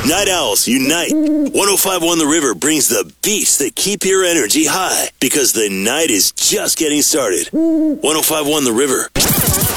Night Owls unite. 105.1 The River brings the beats that keep your energy high because the night is just getting started. 105.1 The River.